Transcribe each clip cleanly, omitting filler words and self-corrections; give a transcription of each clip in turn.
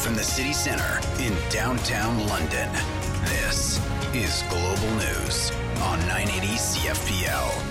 from the city centre in downtown London, this is Global News on 980 CFPL.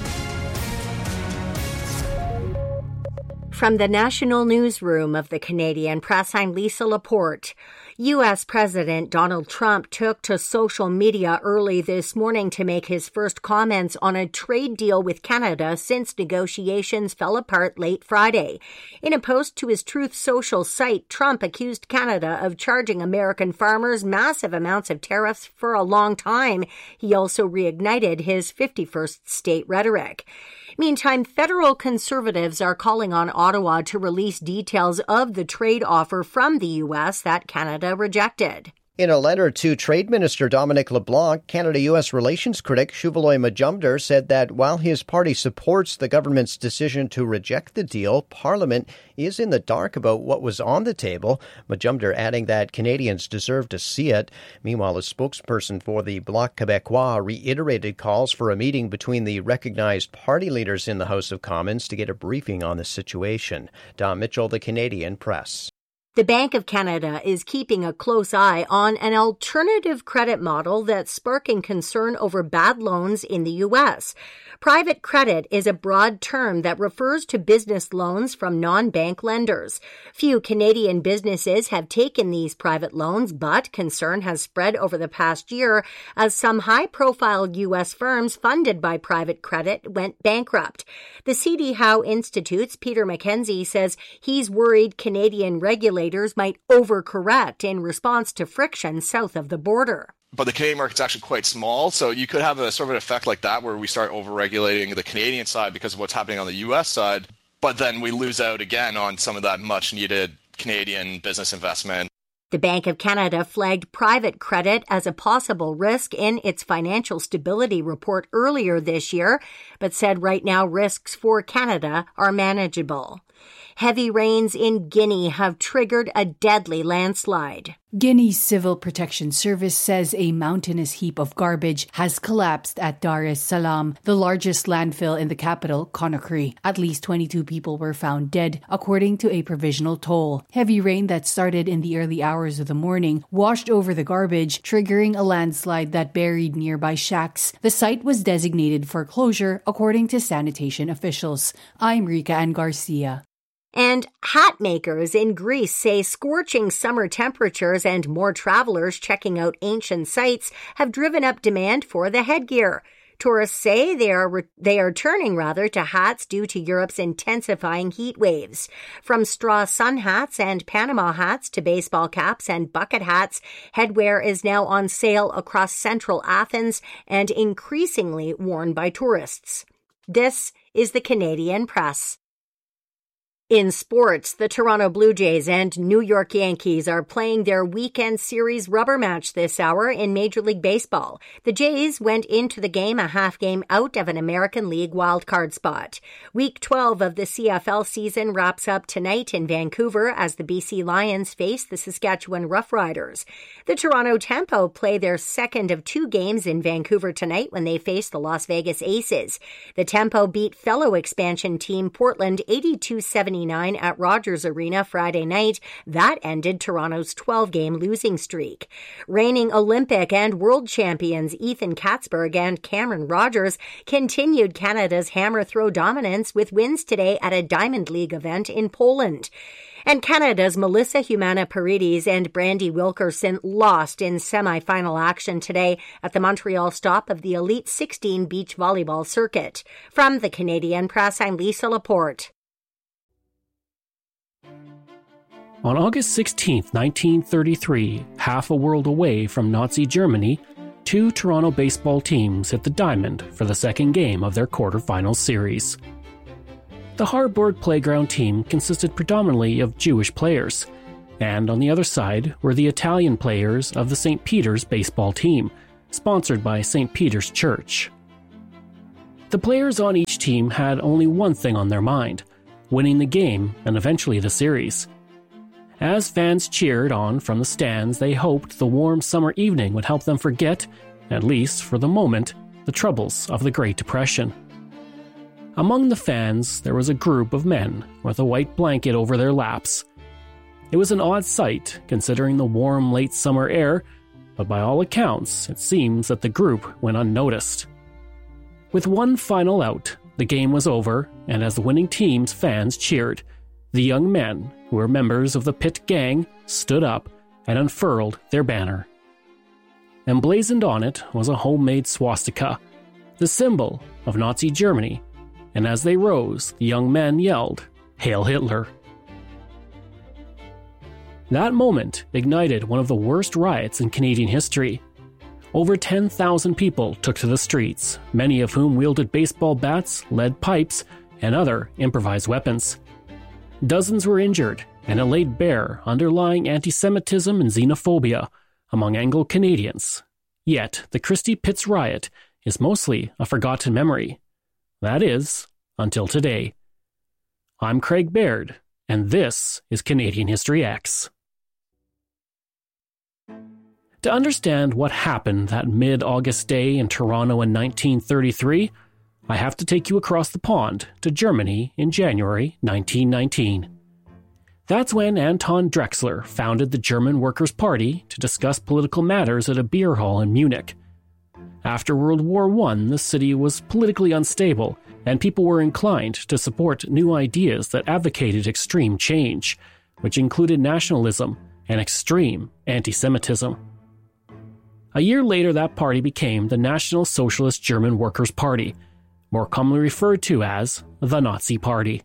From the National Newsroom of the Canadian Press, I'm Lisa Laporte. U.S. President Donald Trump took to social media early this morning to make his first comments on a trade deal with Canada since negotiations fell apart late Friday. In a post to his Truth Social site, Trump accused Canada of charging American farmers massive amounts of tariffs for a long time. He also reignited his 51st state rhetoric. Meantime, federal conservatives are calling on Ottawa to release details of the trade offer from the U.S. that Canada rejected. In a letter to Trade Minister Dominic LeBlanc, Canada-U.S. relations critic Shuvaloy Majumdar said that while his party supports the government's decision to reject the deal, Parliament is in the dark about what was on the table, Majumdar adding that Canadians deserve to see it. Meanwhile, a spokesperson for the Bloc Québécois reiterated calls for a meeting between the recognized party leaders in the House of Commons to get a briefing on the situation. Don Mitchell, The Canadian Press. The Bank of Canada is keeping a close eye on an alternative credit model that's sparking concern over bad loans in the U.S. Private credit is a broad term that refers to business loans from non-bank lenders. Few Canadian businesses have taken these private loans, but concern has spread over the past year as some high-profile U.S. firms funded by private credit went bankrupt. The C.D. Howe Institute's Peter McKenzie says he's worried Canadian regulators might overcorrect in response to friction south of the border. But the Canadian market's actually quite small, so you could have a sort of an effect like that where we start over-regulating the Canadian side because of what's happening on the U.S. side, but then we lose out again on some of that much-needed Canadian business investment. The Bank of Canada flagged private credit as a possible risk in its financial stability report earlier this year, but said right now risks for Canada are manageable. Heavy rains in Guinea have triggered a deadly landslide. Guinea's Civil Protection Service says a mountainous heap of garbage has collapsed at Dar es Salaam, the largest landfill in the capital, Conakry. At least 22 people were found dead, according to a provisional toll. Heavy rain that started in the early hours of the morning washed over the garbage, triggering a landslide that buried nearby shacks. The site was designated for closure, according to sanitation officials. I'm Rika Ann Garcia. And hat makers in Greece say scorching summer temperatures and more travelers checking out ancient sites have driven up demand for the headgear. Tourists say they are turning to hats due to Europe's intensifying heat waves. From straw sun hats and Panama hats to baseball caps and bucket hats, headwear is now on sale across central Athens and increasingly worn by tourists. This is the Canadian Press. In sports, the Toronto Blue Jays and New York Yankees are playing their weekend series rubber match this hour in Major League Baseball. The Jays went into the game a half game out of an American League wildcard spot. Week 12 of the CFL season wraps up tonight in Vancouver as the BC Lions face the Saskatchewan Roughriders. The Toronto Tempo play their second of two games in Vancouver tonight when they face the Las Vegas Aces. The Tempo beat fellow expansion team Portland 82-79 at Rogers Arena Friday night. That ended Toronto's 12-game losing streak. Reigning Olympic and world champions Ethan Katzberg and Cameron Rogers continued Canada's hammer throw dominance with wins today at a Diamond League event in Poland. And Canada's Melissa Humana-Paredes and Brandy Wilkerson lost in semi-final action today at the Montreal stop of the Elite 16 beach volleyball circuit. From the Canadian Press, I'm Lisa Laporte. On August 16, 1933, half a world away from Nazi Germany, two Toronto baseball teams hit the diamond for the second game of their quarterfinals series. The Harburg Playground team consisted predominantly of Jewish players, and on the other side were the Italian players of the St. Peter's baseball team, sponsored by St. Peter's Church. The players on each team had only one thing on their mind: winning the game and eventually the series. As fans cheered on from the stands, they hoped the warm summer evening would help them forget, at least for the moment, the troubles of the Great Depression. Among the fans, there was a group of men with a white blanket over their laps. It was an odd sight, considering the warm late summer air, but by all accounts, it seems that the group went unnoticed. With one final out, the game was over, and as the winning team's fans cheered, the young men, who were members of the Pitt Gang, stood up and unfurled their banner. Emblazoned on it was a homemade swastika, the symbol of Nazi Germany, and as they rose, the young men yelled, "Hail Hitler!" That moment ignited one of the worst riots in Canadian history. Over 10,000 people took to the streets, many of whom wielded baseball bats, lead pipes, and other improvised weapons. Dozens were injured, and it laid bare underlying anti-Semitism and xenophobia among Anglo-Canadians. Yet, the Christie Pitts riot is mostly a forgotten memory. That is, until today. I'm Craig Baird, and this is Canadian History X. To understand what happened that mid-August day in Toronto in 1933, I have to take you across the pond to Germany in January 1919. That's when Anton Drexler founded the German Workers' Party to discuss political matters at a beer hall in Munich. After World War I, the city was politically unstable, and people were inclined to support new ideas that advocated extreme change, which included nationalism and extreme anti-Semitism. A year later, that party became the National Socialist German Workers' Party, more commonly referred to as the Nazi Party.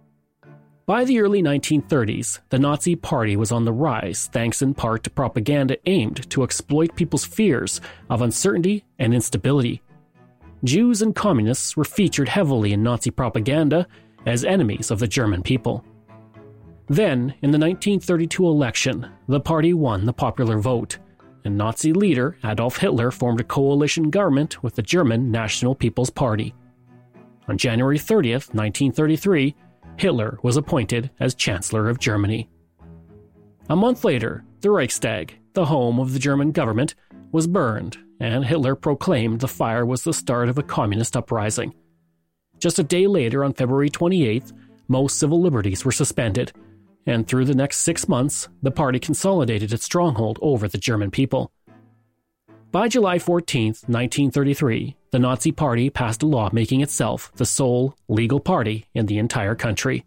By the early 1930s, the Nazi Party was on the rise thanks in part to propaganda aimed to exploit people's fears of uncertainty and instability. Jews and communists were featured heavily in Nazi propaganda as enemies of the German people. Then, in the 1932 election, the party won the popular vote, and Nazi leader Adolf Hitler formed a coalition government with the German National People's Party. On January 30th, 1933, Hitler was appointed as Chancellor of Germany. A month later, the Reichstag, the home of the German government, was burned, and Hitler proclaimed the fire was the start of a communist uprising. Just a day later, on February 28th, most civil liberties were suspended, and through the next 6 months, the party consolidated its stronghold over the German people. By July 14, 1933, the Nazi Party passed a law making itself the sole legal party in the entire country.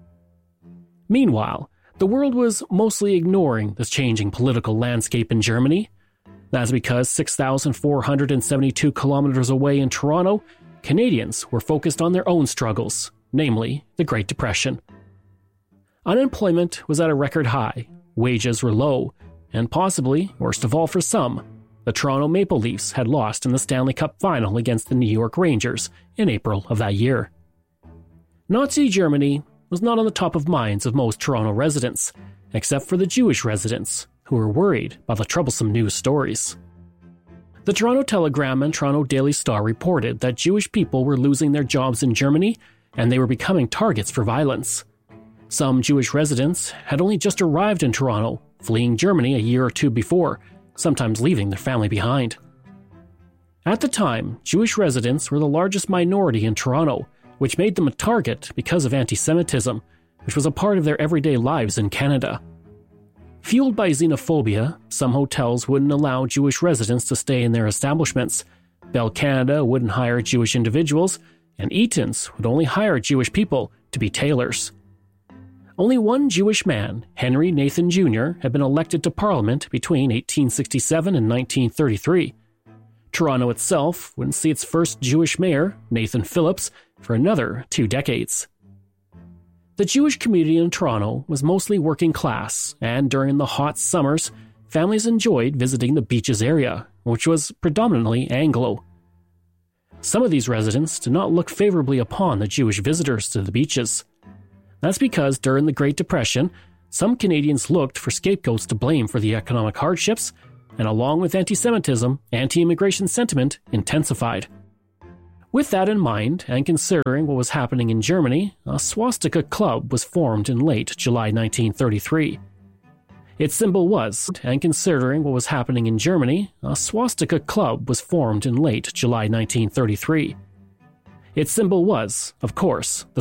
Meanwhile, the world was mostly ignoring this changing political landscape in Germany. That's because 6,472 kilometers away in Toronto, Canadians were focused on their own struggles, namely the Great Depression. Unemployment was at a record high, wages were low, and possibly, worst of all for some, the Toronto Maple Leafs had lost in the Stanley Cup final against the New York Rangers in April of that year. Nazi Germany was not on the top of minds of most Toronto residents, except for the Jewish residents, who were worried by the troublesome news stories. The Toronto Telegram and Toronto Daily Star reported that Jewish people were losing their jobs in Germany, and they were becoming targets for violence. Some Jewish residents had only just arrived in Toronto, fleeing Germany a year or two before, sometimes leaving their family behind. At the time, Jewish residents were the largest minority in Toronto, which made them a target because of anti-Semitism, which was a part of their everyday lives in Canada. Fueled by xenophobia, some hotels wouldn't allow Jewish residents to stay in their establishments, Bell Canada wouldn't hire Jewish individuals, and Eaton's would only hire Jewish people to be tailors. Only one Jewish man, Henry Nathan Jr., had been elected to Parliament between 1867 and 1933. Toronto itself wouldn't see its first Jewish mayor, Nathan Phillips, for another 2 decades. The Jewish community in Toronto was mostly working class, and during the hot summers, families enjoyed visiting the beaches area, which was predominantly Anglo. Some of these residents did not look favorably upon the Jewish visitors to the beaches. That's because during the Great Depression, some Canadians looked for scapegoats to blame for the economic hardships, and along with anti-Semitism, anti-immigration sentiment intensified. With that in mind, and considering what was happening in Germany, a swastika club was formed in late July 1933. Its symbol was, and considering what was happening in Germany, a swastika club was formed in late July 1933. Its symbol was, of course, the